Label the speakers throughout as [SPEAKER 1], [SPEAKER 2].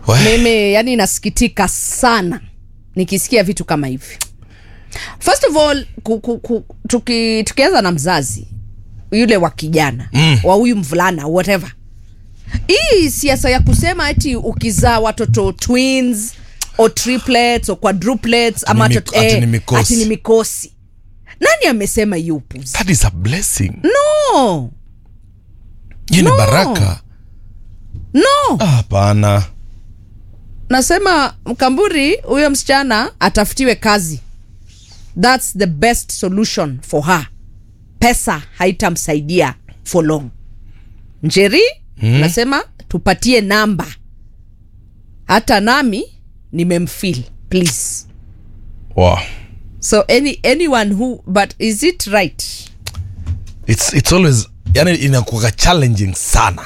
[SPEAKER 1] Mimi yani nasikitika sana nikisikia vitu kama hivi. First of all, tukianza na mzazi yule wa kijana wa huyu mvulana whatever. Hii siasa ya kusema eti ukizaa watoto twins or triplets or quadruplets ama ati ni mikosi. Nani amesema hiyo upuzi?
[SPEAKER 2] That is a blessing.
[SPEAKER 1] No.
[SPEAKER 2] Ni baraka.
[SPEAKER 1] No.
[SPEAKER 2] Hapana.
[SPEAKER 1] Nasema Mkamburi huyo msichana atafutiwe kazi. That's the best solution for her. Pesa haitamsaidia for long. Njeri, nasema tupatie namba. Hata nami nimemfeel, please.
[SPEAKER 2] Wow.
[SPEAKER 1] So anyone who, but is it right?
[SPEAKER 2] It's always yani inakuwa challenging sana.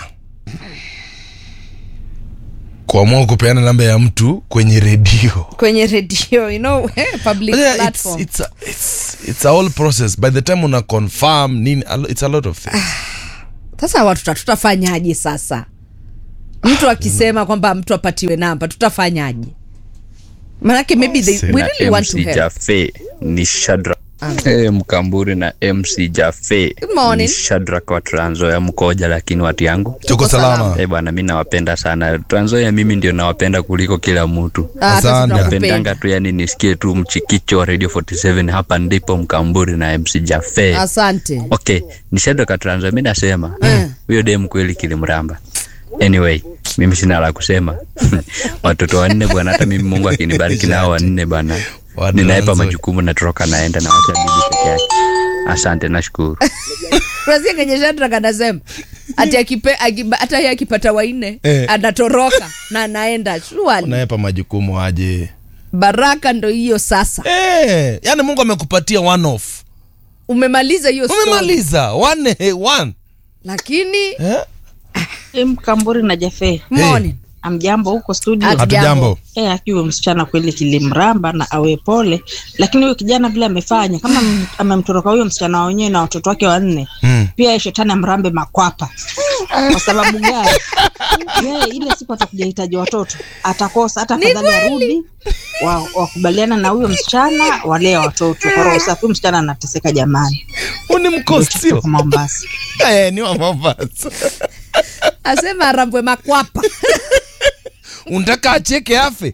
[SPEAKER 2] Kuamua kupeana namba ya mtu kwenye radio,
[SPEAKER 1] you know, public platform.
[SPEAKER 2] It's a whole process. By the time una confirm nini, it's a lot of things.
[SPEAKER 1] Sasa watu tutafanyaje sasa? Mtu akisema kwamba mtu apatiwe namba, tutafanyaje? Manake maybe we really want to help.
[SPEAKER 3] Jaffe ni Shadrack. Mkamburi na MC Jaffe. Ni Shadrack wa Trans Nzoia Mkoja, lakini watu yangu
[SPEAKER 2] tuko salama.
[SPEAKER 3] Bwana mimi nawapenda sana. Trans Nzoia mimi ndio nawapenda kuliko kila mtu. Napendanga tu yani nisikie tu mchikicho wa Radio 47 hapa ndipo Mkamburi na MC Jaffe.
[SPEAKER 1] Asante.
[SPEAKER 3] Okay, ni Shadrack wa Trans Nzoia, mimi nasema huyo dem kweli kilimramba. Anyway, mimi sina la kusema. Watoto wanne bwana, hata mimi Mungu akinibariki nao wanne bana. Ninaipa majukumu na troka naenda na wacha bibi peke yake. Asante, nashukuru.
[SPEAKER 1] Razia kenye Shadrack anasema ati hata yeye akipata wanne anatoroka na anaenda shwali.
[SPEAKER 2] Unaipa majukumu aje?
[SPEAKER 1] Baraka ndo hiyo sasa.
[SPEAKER 2] Yani Mungu amekupatia one off.
[SPEAKER 1] Umemaliza hiyo story.
[SPEAKER 2] Umemaliza one. Lakini
[SPEAKER 4] Mkamburi na Jaffe.
[SPEAKER 1] Morning.
[SPEAKER 4] Amjambo huko studio.
[SPEAKER 2] Hatujambo.
[SPEAKER 4] Akiwa msichana kweli kilimramba na awe pole, lakini huyo kijana vile amefanya kama amemtoroka huyo msichana wenyewe na watoto wake wanne. Pia shetani amrambe makwapa. Kwa sababu gani? Yeye ile siku atakujahitaji watoto atakosa, hata afadhali arudi wakubaliana na huyo msichana wale watoto. Kwa roho safi msichana anateseka jamani.
[SPEAKER 2] Ni mkosio
[SPEAKER 4] kwa Mombasa.
[SPEAKER 2] Ni wa Mombasa.
[SPEAKER 1] Asema arambwe makwapa.
[SPEAKER 2] Unataka acheke afe?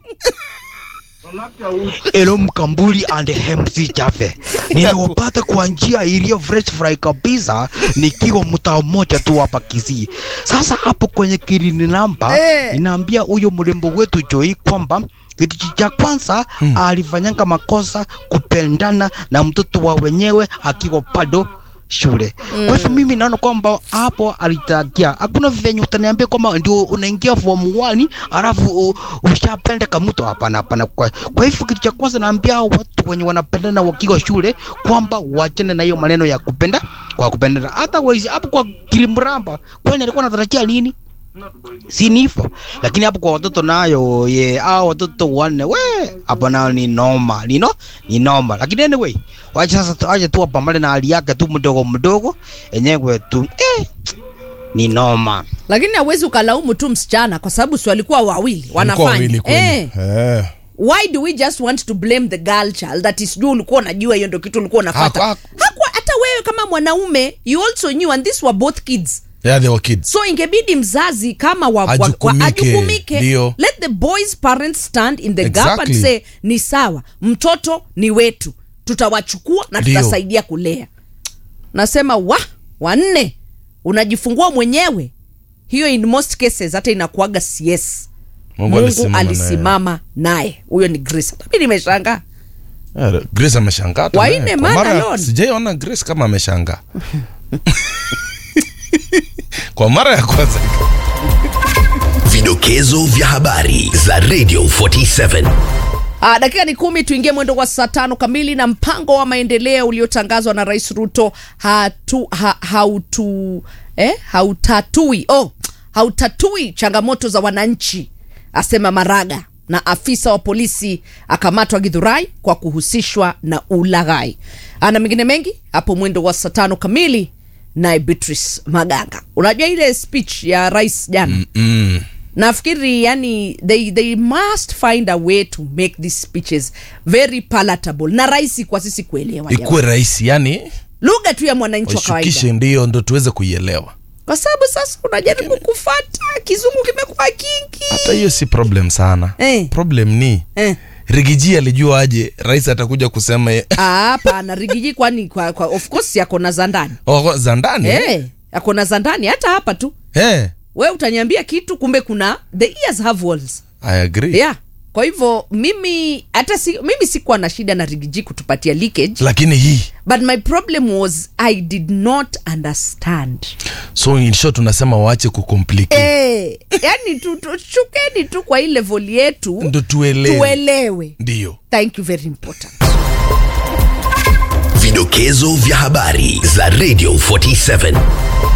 [SPEAKER 5] Hello Mkamburi and MC Jaffe. Ninawapata kwa njia iliyo fresh fry kabisa, nikiwa mtaa mmoja tu hapa Kisii. Sasa hapo kwenye kilini namba inaambia huyo mrembo wetu Joy kwamba kitu cha kwanza alifanyanga makosa kupendana na mtoto wa wenyewe akiwa bado shule. Kwa hivyo mimi naona kwamba hapo alitakia. Hakuna venye utaniambia kwamba ndio unaingia form 1 alafu ushapenda kama mtu. Hapana. Kwa hivyo kitu cha kwanza naambia watu wenye wanapendana wakiwa shule kwamba waachane na hiyo maneno ya kupenda kwa kupendana. Hata waizi hapo kwa kilimramba kwani alikuwa anatarajia nini? Si nifo. Lakini hapo kwa watoto nayo watoto wanne hapo nao ni noma. Ni noma. Lakini anyway, wacha sasa aje tu pambane na hali yake tu mdogo enyewe tu ni noma.
[SPEAKER 1] Lakini hauwezi ukalaumu tu msichana kwa sababu si walikuwa wawili wanafanya. Why do we just want to blame the girl child? That is you ulikuwa unajua hiyo ndio kitu ulikuwa unafuata. Hata wewe kama mwanaume you also knew, and these were both kids.
[SPEAKER 2] Yeah, they were kids.
[SPEAKER 1] So ingebidi mzazi kama ajukumike. Let the boys parents stand in the gap and say ni sawa, mtoto ni wetu, tutawachukua na tutasaidia kulea. Nasema wanne unajifungua mwenyewe. Hiyo in most cases hata inakuaga CS. Mungu alisimama naye. Huyo ni Grace. Mimi nimeshangaa.
[SPEAKER 2] Grace ameshangaa.
[SPEAKER 1] Waine mara
[SPEAKER 2] sijaona Grace kama ameshangaa. Kwa mara ya kwanza.
[SPEAKER 6] Vidokezo vya habari za Radio 47.
[SPEAKER 1] Dakika ni 10 tuingie mwendo wa saa 5 kamili, na mpango wa maendeleo uliotangazwa na Rais Ruto hautatui changamoto za wananchi, asema Maraga. Na afisa wa polisi akamatwa Githurai kwa kuhusishwa na ulaghai. Ana mengine mengi hapo mwendo wa saa 5 kamili na Beatrice Maganga. Unajua ile speech ya rais jana? nafikiri yani they must find a way to make these speeches very palatable na rahisi kwa sisi kuelewa.
[SPEAKER 2] Ikuwe rahisi, yani
[SPEAKER 1] lugha tu ya mwananchi wa kawaida.
[SPEAKER 2] Ushukishe ndio ndo tuweze kuielewa.
[SPEAKER 1] Kwa sababu sasa unajaribu kufuata kizungu kimekuwa kingi.
[SPEAKER 2] Hata hiyo si problem sana. Problem ni Rigiji alijua aje rais atakuja kusema
[SPEAKER 1] hapana. Rigiji kwani kwa of course yako na zandani.
[SPEAKER 2] Za ndani?
[SPEAKER 1] Yako na zandani hata hapa tu. Wewe utaniambia kitu kumbe kuna the ears have walls.
[SPEAKER 2] I agree.
[SPEAKER 1] Kwa hivyo mimi sikuwa na shida na Rigiji kutupatia leakage.
[SPEAKER 2] Lakini hii.
[SPEAKER 1] But my problem was I did not understand.
[SPEAKER 2] So in short tunasema waache kucomplicate.
[SPEAKER 1] Yani tuchukeni tu kwa ile level yetu.
[SPEAKER 2] Ndo tuelewe. Ndio.
[SPEAKER 1] Thank you, very important.
[SPEAKER 6] Vidokezo vya habari za Radio 47.